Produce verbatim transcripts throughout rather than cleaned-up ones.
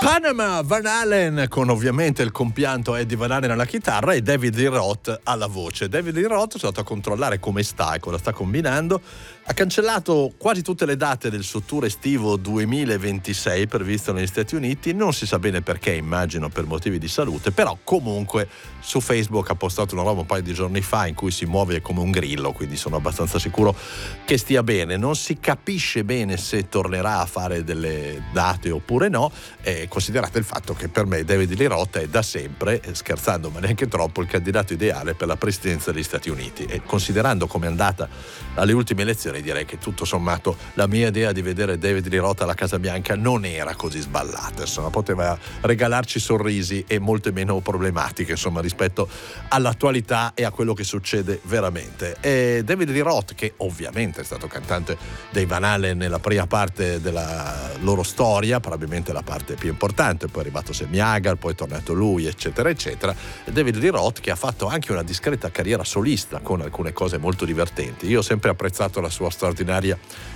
Panama, Van Halen, con ovviamente il compianto Eddie Van Halen alla chitarra e David Lee Roth alla voce. David Lee Roth è stato a controllare come sta e cosa sta combinando. Ha cancellato quasi tutte le date del suo tour estivo duemilaventisei previsto negli Stati Uniti. Non si sa bene perché, immagino per motivi di salute, però comunque su Facebook ha postato una roba un paio di giorni fa in cui si muove come un grillo, quindi sono abbastanza sicuro che stia bene. Non si capisce bene se tornerà a fare delle date oppure no, eh, considerate il fatto che per me David Lee Roth è da sempre, scherzando ma neanche troppo, il candidato ideale per la presidenza degli Stati Uniti, e considerando come è andata alle ultime elezioni direi che tutto sommato la mia idea di vedere David Lee Roth alla Casa Bianca non era così sballata, insomma poteva regalarci sorrisi e molte meno problematiche insomma rispetto all'attualità e a quello che succede veramente. E David Lee Roth, che ovviamente è stato cantante dei Van Halen nella prima parte della loro storia, probabilmente la parte più importante, poi è arrivato Sammy Hagar, poi è tornato lui eccetera eccetera. David Lee Roth che ha fatto anche una discreta carriera solista con alcune cose molto divertenti. Io ho sempre apprezzato la sua straordinaria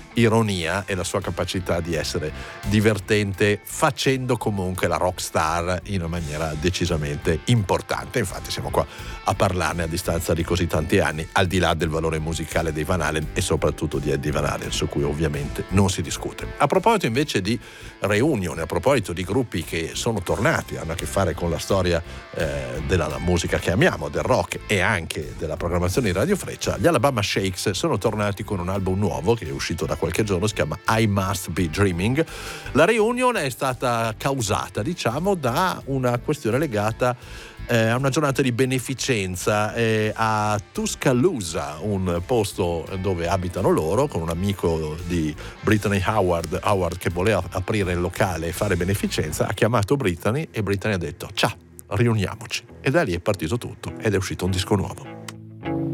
ironia e la sua capacità di essere divertente facendo comunque la rock star in una maniera decisamente importante. Infatti siamo qua a parlarne a distanza di così tanti anni, al di là del valore musicale dei Van Halen e soprattutto di Eddie Van Halen, su cui ovviamente non si discute. A proposito invece di reunion, a proposito di gruppi che sono tornati, hanno a che fare con la storia eh, della musica che amiamo, del rock e anche della programmazione di Radio Freccia, gli Alabama Shakes sono tornati con un album nuovo che è uscito da qualche giorno, si chiama I Must Be Dreaming. La reunion è stata causata, diciamo, da una questione legata eh, a una giornata di beneficenza eh, a Tuscaloosa, un posto dove abitano loro, con un amico di Brittany Howard, Howard che voleva aprire il locale e fare beneficenza. Ha chiamato Brittany e Brittany ha detto ciao, riuniamoci, e da lì è partito tutto ed è uscito un disco nuovo.